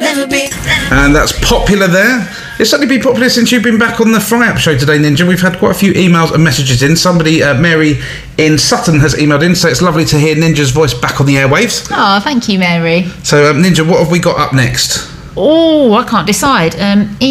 And that's Popular there. It's certainly been popular since you've been back on the Fry Up show today, Ninja. We've had quite a few emails and messages in. Somebody, Mary in Sutton, has emailed in, so it's lovely to hear Ninja's voice back on the airwaves. Oh, thank you, Mary. So, Ninja, what have we got up next? Oh, I can't decide.